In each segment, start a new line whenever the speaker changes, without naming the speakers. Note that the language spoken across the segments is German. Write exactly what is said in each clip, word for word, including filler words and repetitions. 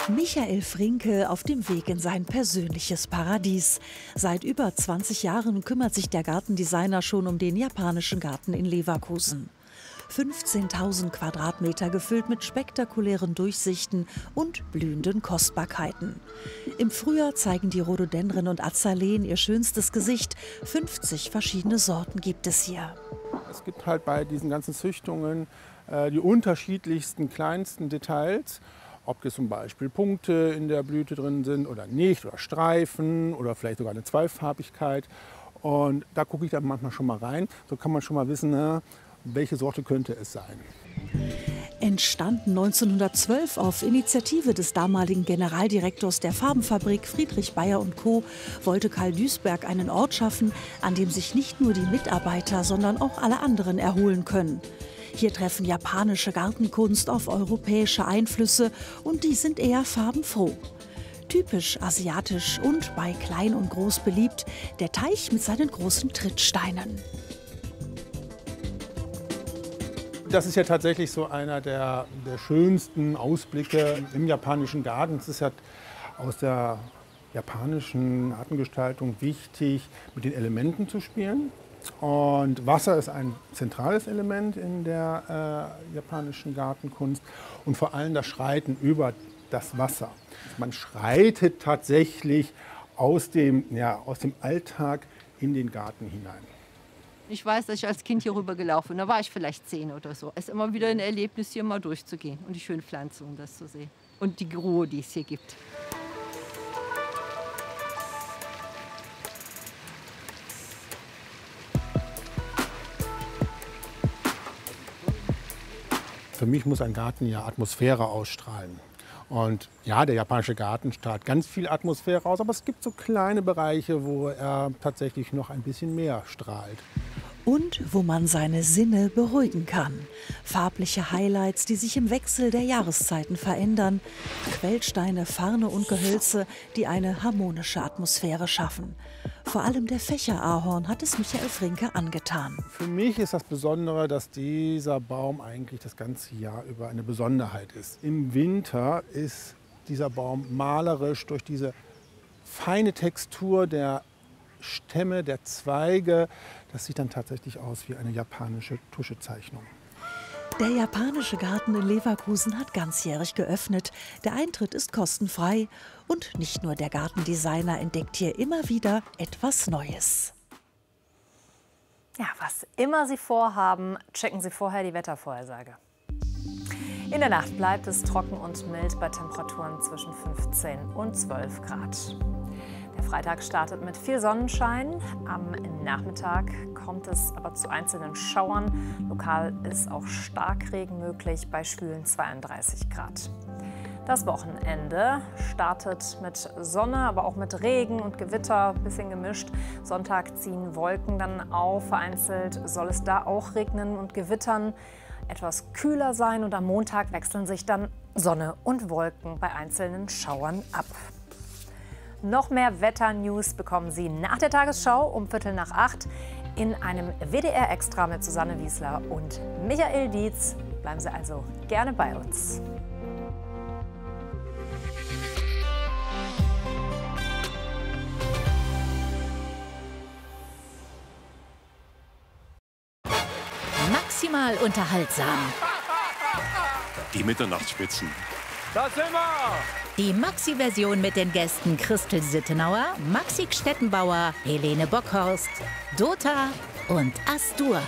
Michael Frinke auf dem Weg in sein persönliches Paradies. Seit über zwanzig Jahren kümmert sich der Gartendesigner schon um den japanischen Garten in Leverkusen. fünfzehntausend Quadratmeter gefüllt mit spektakulären Durchsichten und blühenden Kostbarkeiten. Im Frühjahr zeigen die Rhododendren und Azaleen ihr schönstes Gesicht. fünfzig verschiedene Sorten gibt es hier.
Es gibt halt bei diesen ganzen Züchtungen äh, die unterschiedlichsten kleinsten Details. Ob jetzt zum Beispiel Punkte in der Blüte drin sind oder nicht, oder Streifen oder vielleicht sogar eine Zweifarbigkeit. Und da gucke ich dann manchmal schon mal rein. So kann man schon mal wissen, na, welche Sorte könnte es sein.
Entstanden neunzehnhundertzwölf auf Initiative des damaligen Generaldirektors der Farbenfabrik Friedrich Bayer und Co. wollte Karl Duisberg einen Ort schaffen, an dem sich nicht nur die Mitarbeiter, sondern auch alle anderen erholen können. Hier treffen japanische Gartenkunst auf europäische Einflüsse und die sind eher farbenfroh. Typisch asiatisch und bei Klein und Groß beliebt, der Teich mit seinen großen Trittsteinen.
Das ist ja tatsächlich so einer der, der schönsten Ausblicke im japanischen Garten. Es ist ja aus der japanischen Gartengestaltung wichtig, mit den Elementen zu spielen. Und Wasser ist ein zentrales Element in der äh, japanischen Gartenkunst und vor allem das Schreiten über das Wasser. Man schreitet tatsächlich aus dem, ja, aus dem Alltag in den Garten hinein.
Ich weiß, dass ich als Kind hier rüber gelaufen bin. Da war ich vielleicht zehn oder so. Es ist immer wieder ein Erlebnis, hier mal durchzugehen und die schönen Pflanzen und das zu sehen. Und die Ruhe, die es hier gibt.
Für mich muss ein Garten ja Atmosphäre ausstrahlen. Und ja, der japanische Garten strahlt ganz viel Atmosphäre aus, aber es gibt so kleine Bereiche, wo er tatsächlich noch ein bisschen mehr strahlt.
Und wo man seine Sinne beruhigen kann. Farbliche Highlights, die sich im Wechsel der Jahreszeiten verändern. Quellsteine, Farne und Gehölze, die eine harmonische Atmosphäre schaffen. Vor allem der Fächerahorn hat es Michael Frinke angetan.
Für mich ist das Besondere, dass dieser Baum eigentlich das ganze Jahr über eine Besonderheit ist. Im Winter ist dieser Baum malerisch durch diese feine Textur der Stämme, der Zweige. Das sieht dann tatsächlich aus wie eine japanische Tuschezeichnung.
Der japanische Garten in Leverkusen hat ganzjährig geöffnet. Der Eintritt ist kostenfrei. Und nicht nur der Gartendesigner entdeckt hier immer wieder etwas Neues.
Ja, was immer Sie vorhaben, checken Sie vorher die Wettervorhersage. In der Nacht bleibt es trocken und mild bei Temperaturen zwischen fünfzehn und zwölf Grad. Der Freitag startet mit viel Sonnenschein. Am Nachmittag kommt es aber zu einzelnen Schauern. Lokal ist auch Starkregen möglich bei schwülen zweiunddreißig Grad. Das Wochenende startet mit Sonne, aber auch mit Regen und Gewitter, ein bisschen gemischt. Sonntag ziehen Wolken dann auf. Vereinzelt soll es da auch regnen und gewittern, etwas kühler sein. Und am Montag wechseln sich dann Sonne und Wolken bei einzelnen Schauern ab. Noch mehr Wetter-News bekommen Sie nach der Tagesschau um Viertel nach acht in einem W D R-Extra mit Susanne Wiesler und Michael Dietz. Bleiben Sie also gerne bei uns.
Maximal unterhaltsam.
Die Mitternachtsspitzen.
Da sind wir!
Die Maxi-Version mit den Gästen Christel Sittenauer, Maxi Stettenbauer, Helene Bockhorst, Dota und Astur.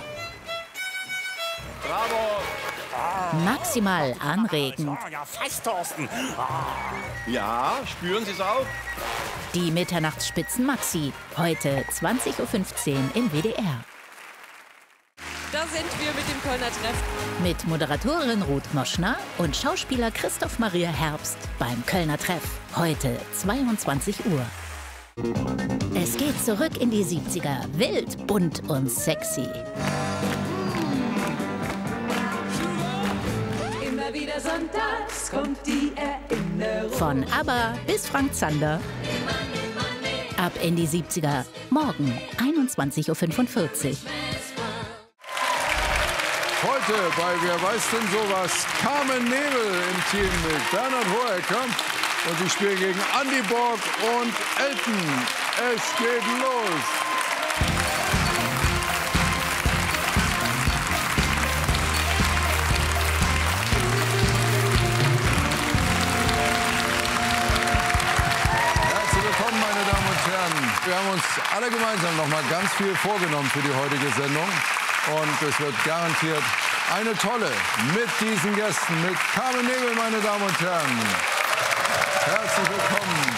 Bravo!
Ah. Maximal anregend.
Ja, fast, Thorsten. Ja, spüren Sie es auch?
Die Mitternachtsspitzen Maxi, heute zwanzig Uhr fünfzehn im W D R.
Da sind wir mit dem Kölner Treff.
Mit Moderatorin Ruth Moschner und Schauspieler Christoph Maria Herbst beim Kölner Treff. Heute zweiundzwanzig Uhr. Es geht zurück in die siebziger. Wild, bunt und sexy.
Immer wieder sonntags kommt die Erinnerung.
Von ABBA bis Frank Zander. Ab in die siebziger. Morgen einundzwanzig Uhr fünfundvierzig.
Heute bei Wer weiß denn sowas? Carmen Nebel im Team mit Bernhard Hoeker
Und sie spielen gegen Andy Borg und Elton. Es geht los. Herzlich willkommen, meine Damen und Herren. Wir haben uns alle gemeinsam noch mal ganz viel vorgenommen für die heutige Sendung. Und es wird garantiert eine tolle mit diesen Gästen, mit Carmen Nebel, meine Damen und Herren. Herzlich willkommen.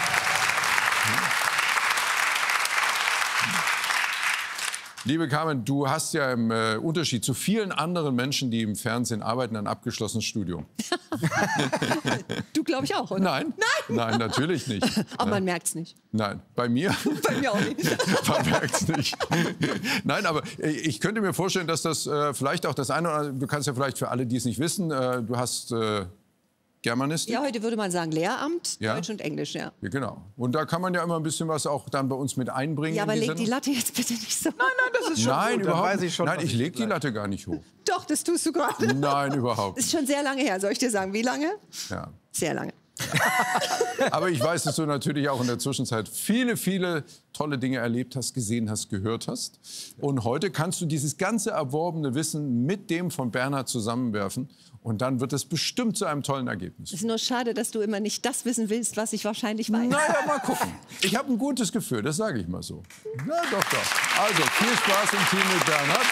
Liebe Carmen, du hast ja im äh, Unterschied zu vielen anderen Menschen, die im Fernsehen arbeiten, ein abgeschlossenes Studium.
Du, glaube ich, auch, oder?
Nein.
Nein?
Nein, natürlich nicht.
Aber man merkt es nicht.
Nein, bei mir?
Bei mir auch nicht.
Man merkt es nicht. Nein, aber ich könnte mir vorstellen, dass das äh, vielleicht auch das eine oder andere, du kannst ja vielleicht für alle, die es nicht wissen, äh, du hast äh, Germanistik.
Ja, heute würde man sagen Lehramt,
Ja?
Deutsch und Englisch, ja.
Ja, genau. Und da kann man ja immer ein bisschen was auch dann bei uns mit einbringen.
Ja, aber
in die
leg die
Sendung.
Latte jetzt bitte nicht so.
Nein, nein, das ist schon
Nein,
gut.
überhaupt
Nein,
nicht.
ich schon, Nein, ich lege die Latte gar nicht hoch.
Doch, das tust du gerade.
Nein, überhaupt
Ist schon sehr lange her, soll ich dir sagen. Wie lange?
Ja.
Sehr lange.
Aber ich weiß, dass du natürlich auch in der Zwischenzeit viele, viele tolle Dinge erlebt hast, gesehen hast, gehört hast. Und heute kannst du dieses ganze erworbene Wissen mit dem von Bernhard zusammenwerfen. Und dann wird es bestimmt zu einem tollen Ergebnis.
Es ist nur schade, dass du immer nicht das wissen willst, was ich wahrscheinlich weiß.
Naja, mal gucken. Ich habe ein gutes Gefühl, das sage ich mal so. Na doch, doch. Also, viel Spaß im Team mit Bernhard.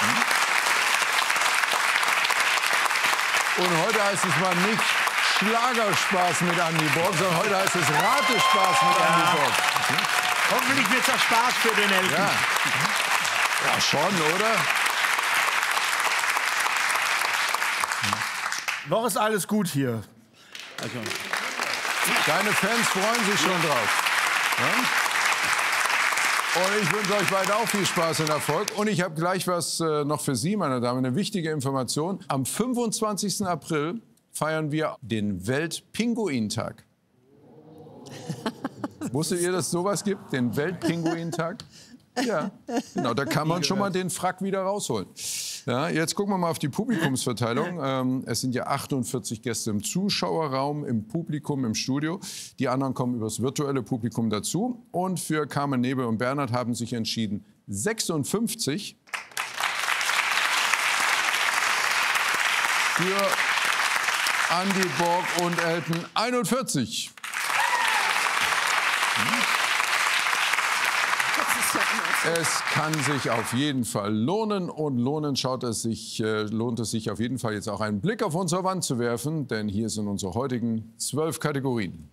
Und heute heißt es mal nicht Schlagerspaß mit Andy Borg, sondern heute heißt es Ratespaß mit
Ja.
Andy Borg.
Hoffentlich wird das Spaß für den Elton.
Ja. Ja, schon, oder?
Noch ist alles gut hier. Also.
Deine Fans freuen sich schon drauf. Ja? Und ich wünsche euch beiden auch viel Spaß und Erfolg. Und ich habe gleich was äh, noch für Sie, meine Damen, eine wichtige Information. Am fünfundzwanzigsten April feiern wir den Weltpinguintag. Wusstet ihr, dass es sowas gibt, den Weltpinguintag? Ja, genau, da kann man schon mal den Frack wieder rausholen. Ja, jetzt gucken wir mal auf die Publikumsverteilung. Ähm, es sind ja achtundvierzig Gäste im Zuschauerraum, im Publikum, im Studio. Die anderen kommen übers virtuelle Publikum dazu. Und für Carmen Nebel und Bernhard haben sich entschieden sechsundfünfzig. Für Andy Borg und Elton einundvierzig. Es kann sich auf jeden Fall lohnen und lohnen schaut es sich, äh, lohnt es sich auf jeden Fall jetzt auch einen Blick auf unsere Wand zu werfen, denn hier sind unsere heutigen zwölf Kategorien.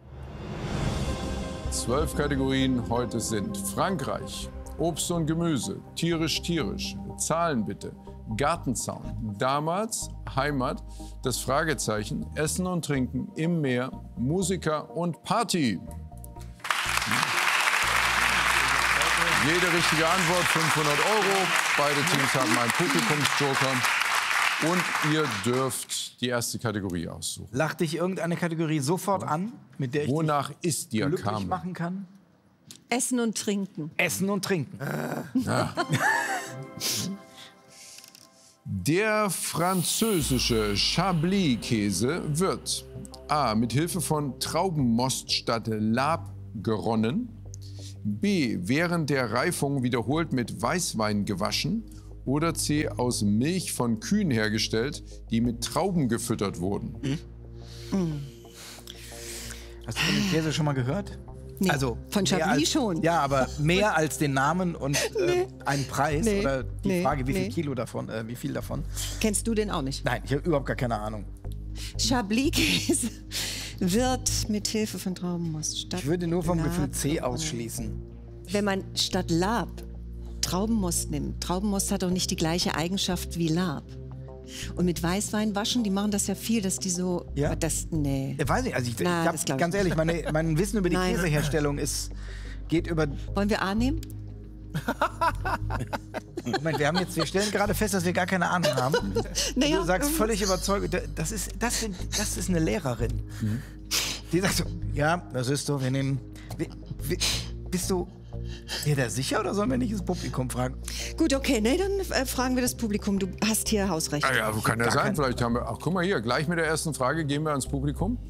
Zwölf Kategorien heute sind Frankreich, Obst und Gemüse, tierisch, tierisch, Zahlen bitte, Gartenzaun, damals, Heimat, das Fragezeichen, Essen und Trinken im Meer, Musiker und Party. Jede richtige Antwort fünfhundert Euro. Beide Teams haben einen Publikumsjoker. Und ihr dürft die erste Kategorie aussuchen.
Lacht dich irgendeine Kategorie sofort an, mit der ich
Wonach
dich
ist dir,
glücklich
Carmen?
machen kann?
Essen und Trinken.
Essen und Trinken.
Ja. Der französische Chablis-Käse wird A. mit Hilfe von Traubenmost statt Lab geronnen, B. während der Reifung wiederholt mit Weißwein gewaschen oder C. aus Milch von Kühen hergestellt, die mit Trauben gefüttert wurden.
Mhm.
Hast du von dem Käse schon mal gehört?
Nee,
Also
von
mehr
Chablis
als,
schon.
Ja, aber mehr als den Namen und äh, einen Preis
Nee.
oder die
Nee.
Frage, wie viel
Nee.
Kilo davon, äh, wie viel davon?
Kennst du den auch nicht?
Nein, ich habe überhaupt gar keine Ahnung.
Chablis-Käse wird mit Hilfe von Traubenmost statt
Ich würde nur vom
Lab
Gefühl C
geronnen.
ausschließen.
Wenn man statt Lab Traubenmost nimmt, Traubenmost hat doch nicht die gleiche Eigenschaft wie Lab. Und mit Weißwein waschen, die machen das ja viel, dass die so...
Ja?
Aber das, nee.
Ich weiß nicht, also ich,
Na,
ich
das
hab,
glaub ich
ganz ehrlich, meine, mein Wissen über die
Nein.
Käseherstellung ist, geht über...
Wollen wir A nehmen?
Moment, wir haben jetzt, wir stellen gerade fest, dass wir gar keine Ahnung haben.
Naja,
du sagst
ähm,
völlig überzeugt, das ist, das, sind, das ist eine Lehrerin. Die sagt so, ja, das ist so, wir nehmen... Wie, wie, bist du dir da sicher oder sollen wir nicht das Publikum fragen?
Gut, okay, nee, dann äh, fragen wir das Publikum. Du hast hier Hausrecht.
Ah ja, kann ja
Gar
sein.
kein-
Vielleicht haben wir. Ach, guck mal hier, gleich mit der ersten Frage gehen wir ans Publikum.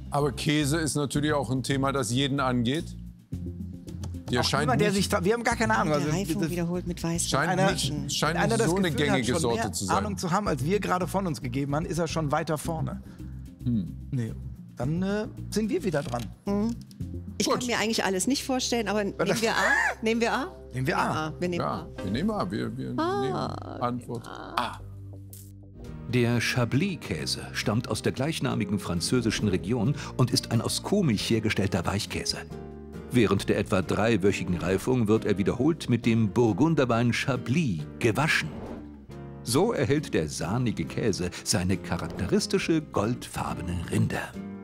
Aber Käse ist natürlich auch ein Thema, das jeden angeht. Der
Auch
scheint
niemand, der
nicht,
sich, wir haben gar keine Ahnung.
Der
Also,
Reifung
das-
wiederholt mit Weißwein.
scheint
einer,
nicht, scheint
einer
nicht
das
so eine
Gefühl hat,
gängige
schon
Sorte
mehr
zu sein.
Ahnung zu haben, als wir gerade von uns gegeben haben, ist er schon weiter vorne.
Hm.
Nee. Dann äh, sind wir wieder dran.
Mhm. Ich
Gut.
kann mir eigentlich alles nicht vorstellen, aber nehmen wir A? Nehmen wir A?
Nehmen wir A.
Wir nehmen
Ja,
A.
wir nehmen A. Wir, wir
Ah,
nehmen Antwort A.
Der Chablis-Käse stammt aus der gleichnamigen französischen Region und ist ein aus Kuhmilch hergestellter Weichkäse. Während der etwa dreiwöchigen Reifung wird er wiederholt mit dem Burgunderwein Chablis gewaschen. So erhält der sahnige Käse seine charakteristische goldfarbene Rinde.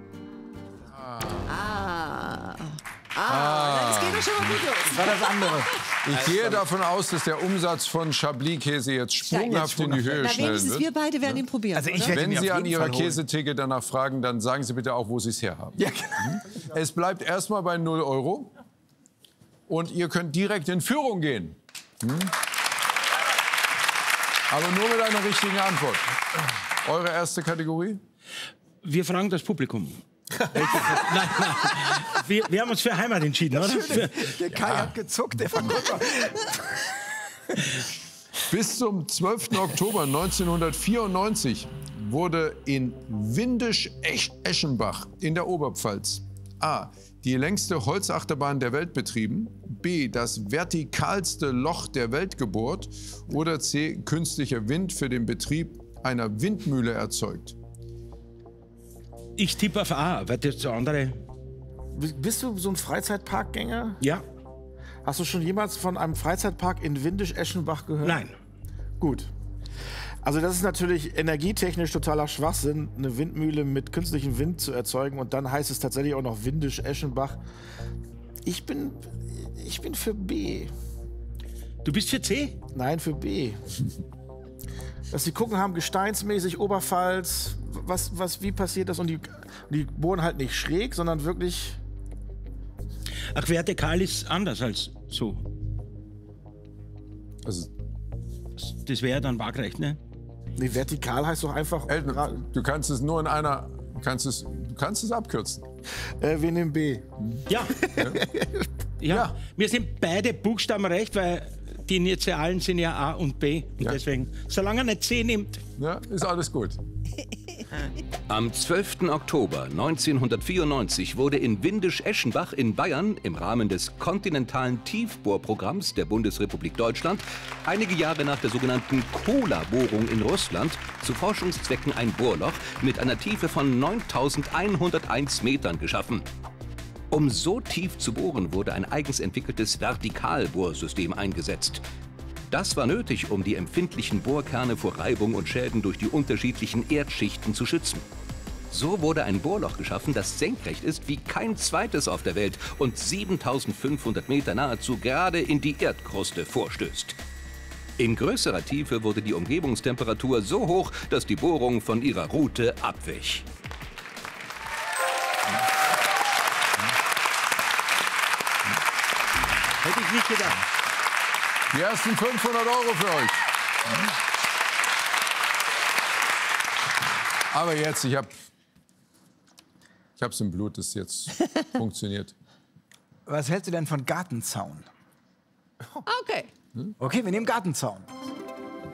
Ah. Ah, das geht doch schon mal gut los.
Das war das andere.
Ich gehe davon aus, dass der Umsatz von Chablis-Käse jetzt sprunghaft in die Höhe
Na,
schnellen
wenigstens
wird.
wir beide werden ihn probieren.
Also ich
oder?
werde
Wenn
ihn auf
Sie an
jeden
Ihrer
Fall holen.
Käsetheke danach fragen, dann sagen Sie bitte auch, wo Sie es herhaben.
Ja, genau.
Es bleibt erstmal bei null Euro. Und ihr könnt direkt in Führung gehen. Hm? Aber nur mit einer richtigen Antwort. Eure erste Kategorie?
Wir fragen das Publikum. nein, nein. Wir, wir haben uns für Heimat entschieden, oder?
Schön, der Kai hat gezuckt, der Verkäufer.
Bis zum zwölften Oktober neunzehnhundertvierundneunzig wurde in Windisch-Eschenbach in der Oberpfalz A. die längste Holzachterbahn der Welt betrieben, B. das vertikalste Loch der Welt gebohrt oder C. künstlicher Wind für den Betrieb einer Windmühle erzeugt.
Ich tippe auf A, weil das andere...
Bist du so ein Freizeitparkgänger?
Ja.
Hast du schon jemals von einem Freizeitpark in Windisch-Eschenbach gehört?
Nein.
Gut. Also das ist natürlich energietechnisch totaler Schwachsinn, eine Windmühle mit künstlichem Wind zu erzeugen. Und dann heißt es tatsächlich auch noch Windisch-Eschenbach. Ich bin, ich bin für B.
Du bist für C?
Nein, für B. Dass sie gucken haben, gesteinsmäßig, Oberpfalz, was, was, wie passiert das? Und die, die bohren halt nicht schräg, sondern wirklich...
Ach, vertikal ist anders als so.
Also,
das wäre dann waagrecht, ne?
Nee, vertikal heißt doch einfach...
Elton, du kannst es nur in einer... Du kannst es, du kannst es abkürzen.
Äh, wir nehmen B.
Ja. Ja. ja. ja. Mir sind beide Buchstaben recht, weil die Initialen sind ja A und B. Und
Ja.
deswegen, solange er nicht C nimmt.
Ja, ist alles gut.
Am zwölften Oktober neunzehnhundertvierundneunzig wurde in Windisch-Eschenbach in Bayern im Rahmen des kontinentalen Tiefbohrprogramms der Bundesrepublik Deutschland einige Jahre nach der sogenannten Kola-Bohrung in Russland zu Forschungszwecken ein Bohrloch mit einer Tiefe von neuntausendeinhunderteins Metern geschaffen. Um so tief zu bohren, wurde ein eigens entwickeltes Vertikalbohrsystem eingesetzt. Das war nötig, um die empfindlichen Bohrkerne vor Reibung und Schäden durch die unterschiedlichen Erdschichten zu schützen. So wurde ein Bohrloch geschaffen, das senkrecht ist wie kein zweites auf der Welt und siebentausendfünfhundert Meter nahezu gerade in die Erdkruste vorstößt. In größerer Tiefe wurde die Umgebungstemperatur so hoch, dass die Bohrung von ihrer Route abwich.
Hätte ich nicht gedacht.
Die ersten fünfhundert Euro für euch. Aber jetzt, ich habe ich hab's im Blut, das jetzt funktioniert.
Was hältst du denn von Gartenzaun?
Okay.
Okay, wir nehmen Gartenzaun.